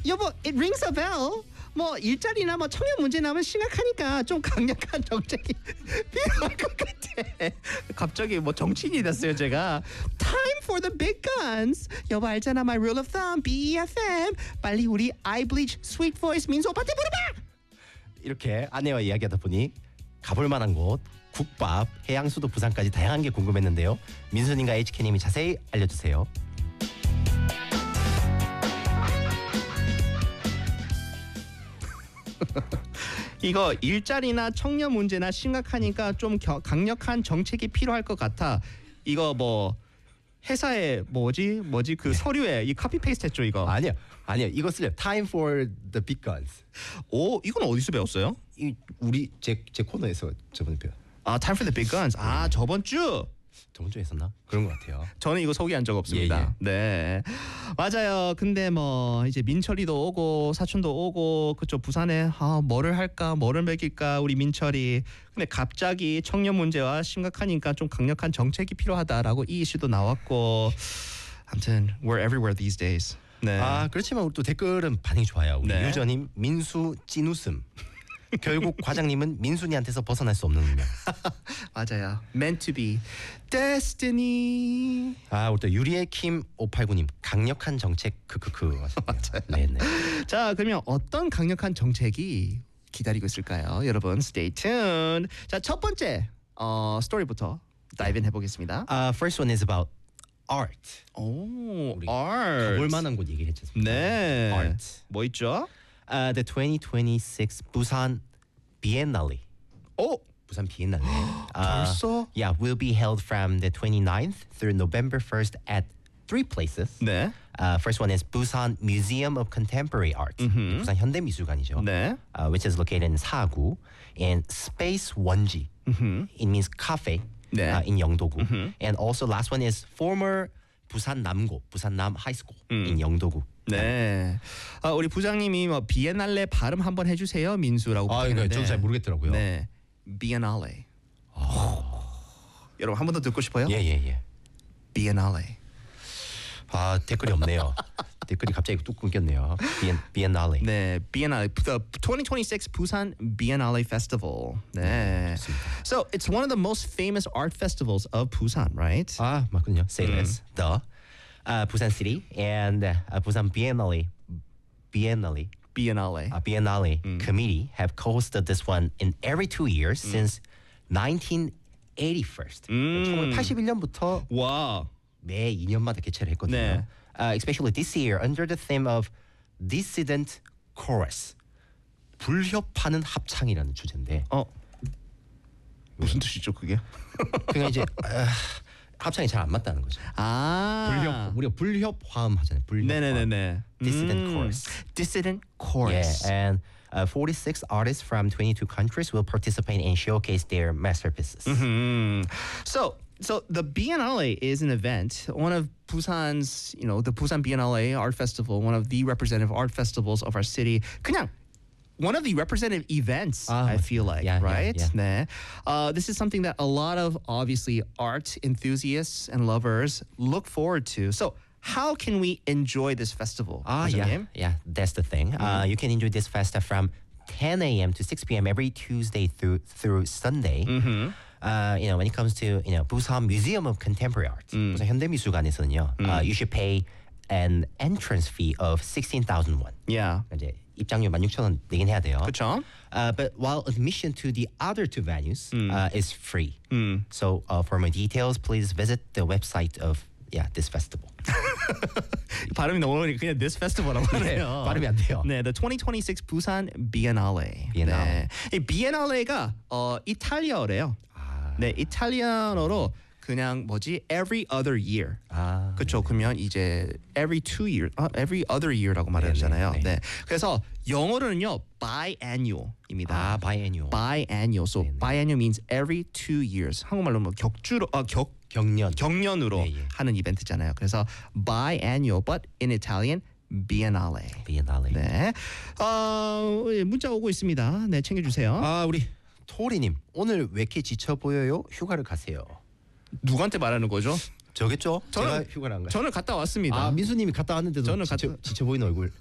여보, it rings a bell. 뭐 일자리나 뭐 청년 문제나 하면 심각하니까 좀 강력한 정책이 필요할 것 같아. 갑자기 뭐 정치인이 됐어요 제가. Time for the big guns. 여보 알잖아, my rule of thumb, BEFM. 빨리 우리 I bleach sweet voice 민수 오빠한테 물어봐. 이렇게 아내와 이야기하다 보니 가볼 만한 곳, 국밥, 해양수도 부산까지 다양한 게 궁금했는데요. 민수님과 HK님이 자세히 알려주세요. 이거 일자리나 청년 문제나 심각하니까 좀 강력한 정책이 필요할 것 같아. 이거 뭐 회사에 뭐지 그 서류에 이 카피 페이스트 했죠 이거. 아니요 이것을 Time for the big guns. 오, 이건 어디서 배웠어요? 이 우리 제 코너에서 저번에 배웠. 아, Time for the big guns. 아, 저번 주. 저번 주에 했었나? 그런 것 같아요. 저는 이거 소개한 적 없습니다. 네, 맞아요. 근데 뭐 이제 민철이도 오고 사촌도 오고 그쪽 부산에 뭐를 할까, 뭐를 먹일까 우리 민철이. 근데 갑자기 청년 문제와 심각하니까 좀 강력한 정책이 필요하다라고 이 이슈도 나왔고. 아무튼 we're everywhere these days. 네. 아 그렇지만 우리 또 댓글은 반응이 좋아요. 우리 네. 유저님 민수 찐웃음. 결국 과장님은 민순이한테서 벗어날 수 없는 운명. 맞아요. Meant to be. Destiny. 아 우리 또 유리의 킴 589님 강력한 정책 크크크. 맞아요. 네네. 자, 그러면 어떤 강력한 정책이 기다리고 있을까요? 여러분, stay tuned. 자, 첫 번째 스토리부터 다이브 인 해보겠습니다. First one is about art. 오, 우리 art. 가볼 만한 곳 얘기했지 않습니까? 네. Art. 뭐 있죠? The 2026 Busan Biennale. 오, 부산 비엔날레. 벌써? Yeah, will be held from the 29th through November 1st at 3 places. 네. First one is Busan Museum of Contemporary Art. 부산 현대미술관이죠. 네. Which is located in 사구. And Space 원지. It means cafe. 네. In 영도구. And also last one is former 부산 남고, 부산 남 하이스쿨 in 영도구. 네. 우리 부장님이 뭐 비엔날레 발음 한번 해주세요, 민수라고. 이거 저도 잘 모르겠더라고요. 네. 비엔날레. 여러분 한 번 더 듣고 싶어요? 예. 비엔날레. 댓글이 없네요. 댓글이 갑자기 뚝 끊겼네요. 비엔날레. 네, Biennale, the 2026 Busan Biennale Festival. 네. So it's one of the most famous art festivals of Busan, right? 맞군요. Say less. The Busan City and Busan Biennale Biennale. Biennale committee have co-hosted this one in every 2 years since 1981. 1981년부터 와. 매 2년마다 개최를 했거든요. 네. Especially this year under the theme of Dissident Chorus. 불협하는 합창이라는 주제인데. 무슨 뜻이죠, 그게? 그러니까 이제 합창이 잘 안 맞다는 거죠. 우리가 불협화음 하잖아요. 불협화음. 네네네. Dissident Chorus. Dissident Chorus. Yeah, and 46 artists from 22 countries will participate and showcase their masterpieces. So the Biennale is an event, one of Busan's, the Busan Biennale Art Festival, one of the representative art festivals of our city. 그냥 one of the representative events, I feel like, right? Yeah. 네. This is something that a lot of, obviously, art enthusiasts and lovers look forward to. So how can we enjoy this festival? Yeah, that's the thing. You can enjoy this festa from 10 a.m. to 6 p.m. every Tuesday through Sunday. When it comes to Busan Museum of Contemporary Art, 부산 현대미술관에서는요, you should pay an entrance fee of 16,000 won. Yeah. 이제 입장료 16,000원 내긴 해야 돼요. 그렇죠. But while admission to the other two venues is free. So for more details, please visit the website of this festival. 발음이 너무 어려우니까 그냥 this festival라고 하네요. 발음이 안 돼요. 네, the 2026 Busan Biennale. Biennale. 네. 이 비엔날레가 이탈리아어래요. 네, 이탈리아어로 그냥 every other year. 그렇죠. 그러면 이제 every 2 years, every other year라고 말하잖아요. 네. 그래서 영어로는요 biannual입니다. biannual. biannual. So biannual means every 2 years. 한국말로 뭐 경년으로 하는 이벤트잖아요. 그래서 biannual, but in Italian Biennale. 네. 문자 오고 있습니다. 네, 챙겨주세요. 우리 토리님 오늘 왜 이렇게 지쳐 보여요? 휴가를 가세요. 누구한테 말하는 거죠? 저겠죠? 저는 제가 휴가를 안 가요. 저는 갔다 왔습니다. 민수님이 갔다 왔는데도 저는 지쳐 보이는 얼굴.